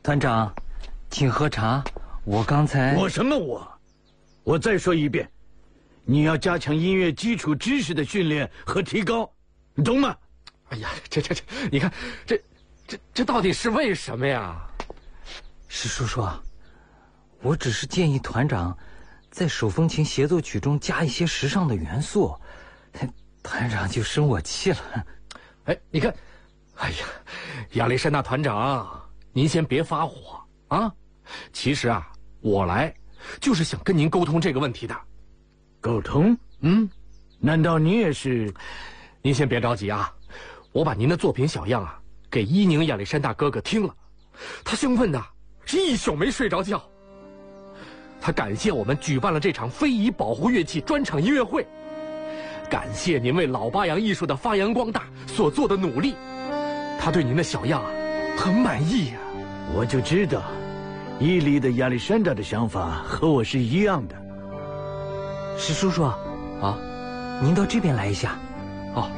团长，请喝茶。我刚才…… 我什么我？我再说一遍，你要加强音乐基础知识的训练和提高，你懂吗？ 哎呀，这，你看，这到底是为什么呀？ 石叔叔，我只是建议团长在手风琴协奏曲中加一些时尚的元素，团长就生我气了。 哎，你看，哎呀，亚历山大团长，您先别发火啊！其实啊，我来就是想跟您沟通这个问题的。 沟通？难道你也是？ 您先别着急啊，我把您的作品小样啊给伊宁亚历山大哥哥听了，他兴奋的是一宿没睡着觉。他感谢我们举办了这场非遗保护乐器专场音乐会，感谢您为老巴扬艺术的发扬光大所做的努力。他对您的小样啊很满意呀。 我就知道，伊犁的亚历山大的想法和我是一样的。 石叔叔， 啊， 您到这边来一下。 哦，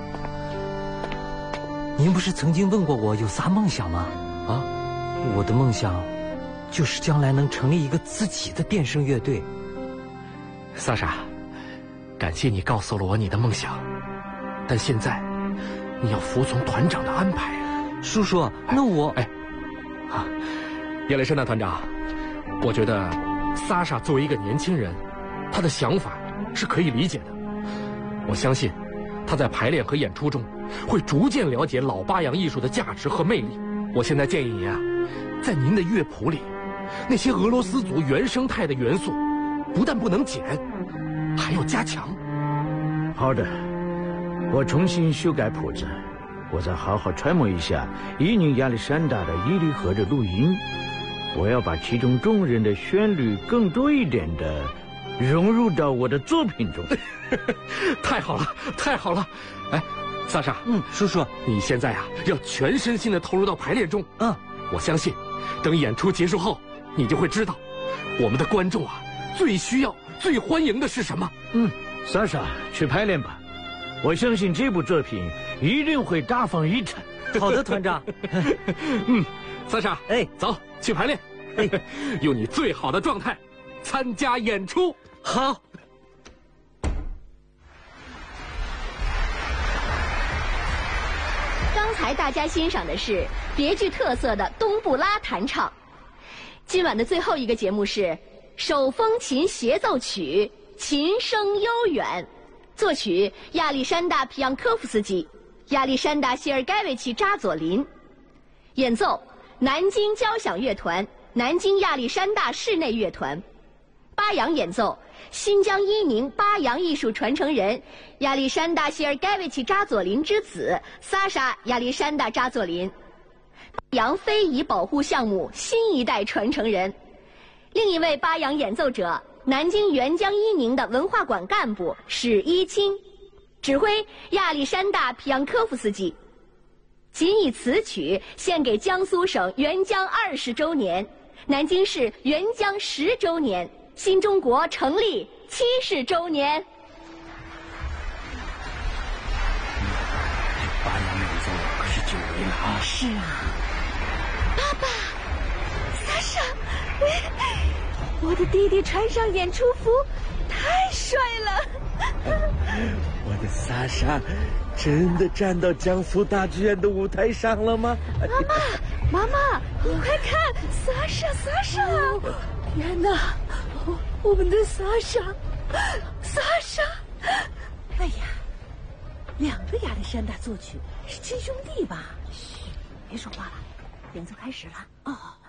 您不是曾经问过我有啥梦想吗？ 啊， 我的梦想就是将来能成立一个自己的电声乐队。 萨莎，感谢你告诉了我你的梦想，但现在你要服从团长的安排。 叔叔，那我…… 亚历山大团长，我觉得萨莎作为一个年轻人，他的想法是可以理解的。我相信他在排练和演出中会逐渐了解老巴扬艺术的价值和魅力。我现在建议您啊，在您的乐谱里，那些俄罗斯族原生态的元素不但不能减，还要加强。 好的，我重新修改谱子，我再好好揣摩一下伊宁亚历山大的伊犁河的录音，我要把其中动人的旋律更多一点的融入到我的作品中。 太好了，太好了！哎，萨莎， 叔叔， 你现在啊要全身心的投入到排练中。我相信，等演出结束后，你就会知道，我们的观众啊最需要、最欢迎的是什么。 莎莎，去排练吧，我相信这部作品一定会大放异彩。 好的，团长。 萨莎，走去排练，用你最好的状态参加演出。 好。 刚才大家欣赏的是别具特色的东布拉弹唱。今晚的最后一个节目是手风琴协奏曲《琴声悠远》，作曲亚历山大·皮扬科夫斯基、亚历山大·谢尔盖维奇·扎佐林，演奏南京交响乐团、南京亚历山大室内乐团。巴扬演奏新疆伊宁巴扬艺术传承人亚历山大·谢尔盖维奇·扎佐林之子萨莎·亚历山大·扎佐林，巴扬非遗保护项目新一代传承人。另一位巴扬演奏者，南京沅江伊宁的文化馆干部史一清，指挥亚历山大·皮扬科夫斯基。仅以此曲献给江苏省沅江20周年、南京市沅江10周年、新中国成立70周年。 巴扬演奏可是久违了啊！ 是啊，爸爸，萨莎，我的弟弟穿上演出服，太帅了！ 我的莎莎真的站到江苏大剧院的舞台上了吗？ 妈妈，你快看，萨莎！天哪，我们的萨莎！ 哎呀，两个亚历山大作曲是亲兄弟吧？嘘，别说话了，演奏开始了。